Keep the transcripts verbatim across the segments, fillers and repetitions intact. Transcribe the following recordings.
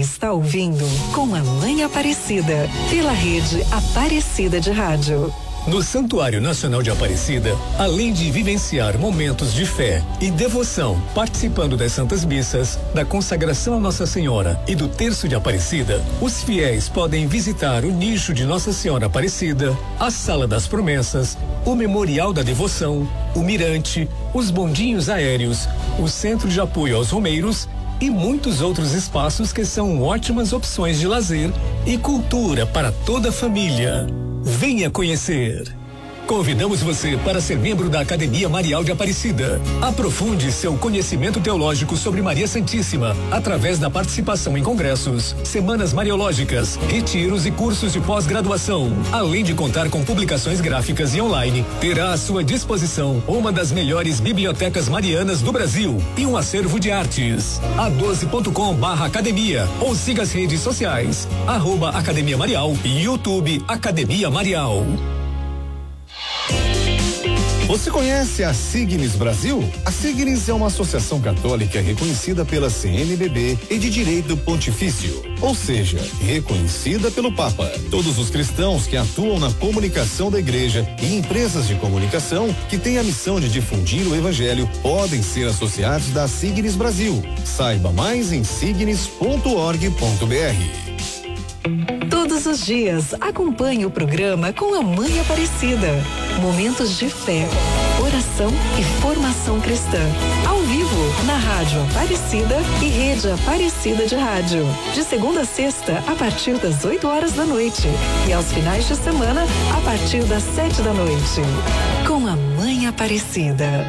está ouvindo Com a Mãe Aparecida, pela rede Aparecida de Rádio. No Santuário Nacional de Aparecida, além de vivenciar momentos de fé e devoção, participando das Santas Missas, da consagração a Nossa Senhora e do Terço de Aparecida, os fiéis podem visitar o nicho de Nossa Senhora Aparecida, a Sala das Promessas, o Memorial da Devoção, o Mirante, os bondinhos aéreos, o Centro de Apoio aos Romeiros e muitos outros espaços que são ótimas opções de lazer e cultura para toda a família. Venha conhecer. Convidamos você para ser membro da Academia Marial de Aparecida. Aprofunde seu conhecimento teológico sobre Maria Santíssima através da participação em congressos, semanas mariológicas, retiros e cursos de pós-graduação. Além de contar com publicações gráficas e online, terá à sua disposição uma das melhores bibliotecas marianas do Brasil e um acervo de artes. a doze ponto com barra academia ou siga as redes sociais, arroba Academia Marial e YouTube Academia Marial. Você conhece a Signis Brasil? A Signis é uma associação católica reconhecida pela C N B B e de direito pontifício, ou seja, reconhecida pelo Papa. Todos os cristãos que atuam na comunicação da igreja e empresas de comunicação que têm a missão de difundir o evangelho podem ser associados da Signis Brasil. Saiba mais em signis ponto org ponto br. Todos os dias, acompanhe o programa Com a Mãe Aparecida. Momentos de fé, oração e formação cristã. Ao vivo, na Rádio Aparecida e Rede Aparecida de Rádio. De segunda a sexta, a partir das oito horas da noite. E aos finais de semana, a partir das sete da noite. Com a Mãe Aparecida.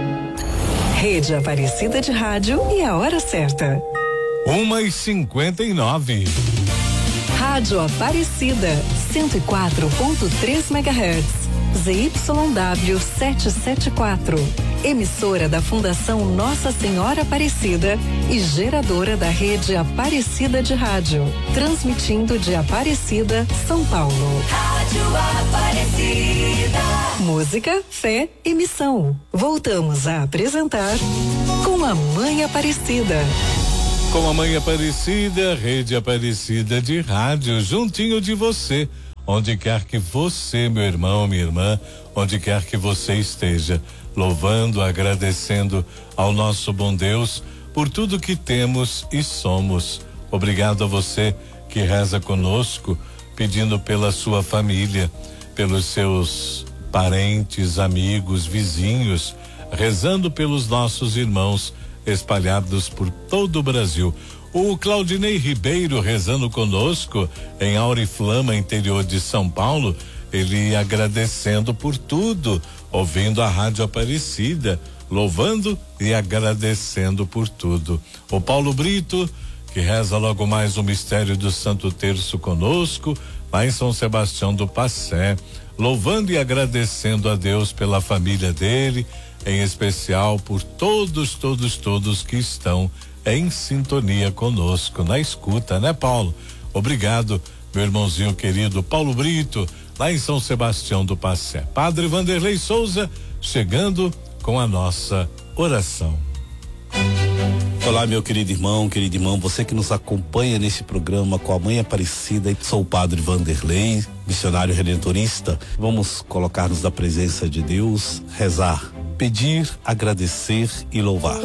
Rede Aparecida de Rádio e a hora certa. Uma e cinquenta e nove. Rádio Aparecida, cento e quatro ponto três megahertz, Z Y W setecentos e setenta e quatro. Emissora da Fundação Nossa Senhora Aparecida e geradora da rede Aparecida de Rádio. Transmitindo de Aparecida, São Paulo. Rádio Aparecida. Música, fé e missão. Voltamos a apresentar Com a Mãe Aparecida. Com a Mãe Aparecida, Rede Aparecida de Rádio, juntinho de você, onde quer que você, meu irmão, minha irmã, onde quer que você esteja, louvando, agradecendo ao nosso bom Deus por tudo que temos e somos. Obrigado a você que reza conosco, pedindo pela sua família, pelos seus parentes, amigos, vizinhos, rezando pelos nossos irmãos espalhados por todo o Brasil. O Claudinei Ribeiro rezando conosco em Auriflama, interior de São Paulo, ele agradecendo por tudo, ouvindo a Rádio Aparecida, louvando e agradecendo por tudo. O Paulo Brito, que reza logo mais o mistério do Santo Terço conosco, lá em São Sebastião do Passé, louvando e agradecendo a Deus pela família dele, em especial por todos, todos, todos que estão em sintonia conosco, na escuta, né, Paulo? Obrigado, meu irmãozinho querido Paulo Brito, lá em São Sebastião do Passé. Padre Vanderlei Souza, chegando com a nossa oração. Olá, meu querido irmão, querido irmão, você que nos acompanha nesse programa Com a Mãe Aparecida, sou o Padre Vanderlei, missionário redentorista. Vamos colocar-nos na presença de Deus, rezar, pedir, agradecer e louvar.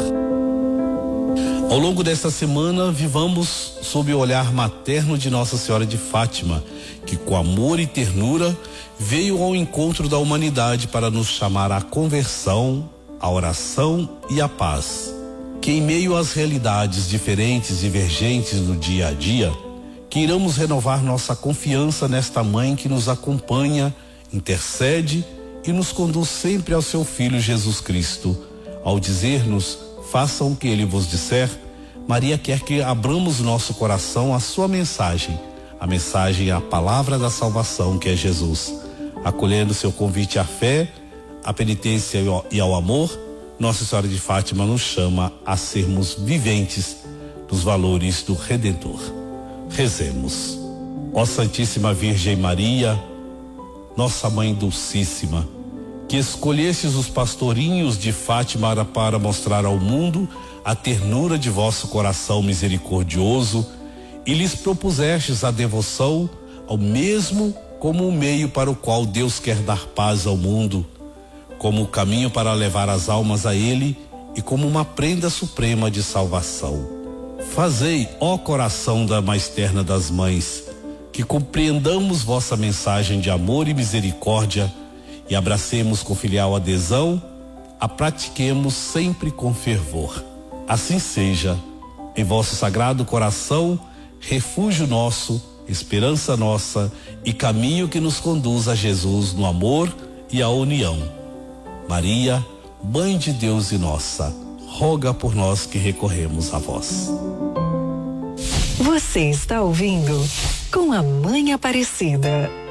Ao longo desta semana, vivamos sob o olhar materno de Nossa Senhora de Fátima, que com amor e ternura veio ao encontro da humanidade para nos chamar à conversão, à oração e à paz. Que em meio às realidades diferentes e divergentes do dia a dia, queiramos renovar nossa confiança nesta mãe que nos acompanha, intercede e nos conduz sempre ao seu Filho Jesus Cristo. Ao dizer-nos, façam o que ele vos disser, Maria quer que abramos nosso coração à sua mensagem, a mensagem, a palavra da salvação que é Jesus. Acolhendo seu convite à fé, à penitência e ao amor, Nossa Senhora de Fátima nos chama a sermos viventes dos valores do Redentor. Rezemos. Ó Santíssima Virgem Maria, nossa Mãe Dulcíssima, que escolhestes os pastorinhos de Fátima para mostrar ao mundo a ternura de vosso coração misericordioso e lhes propusestes a devoção ao mesmo como o meio para o qual Deus quer dar paz ao mundo, como o caminho para levar as almas a Ele e como uma prenda suprema de salvação. Fazei, ó coração da mais terna das mães, que compreendamos vossa mensagem de amor e misericórdia e abracemos com filial adesão, a pratiquemos sempre com fervor. Assim seja, em vosso sagrado coração, refúgio nosso, esperança nossa e caminho que nos conduz a Jesus no amor e à união. Maria, Mãe de Deus e nossa, roga por nós que recorremos a vós. Você está ouvindo Com a Mãe Aparecida.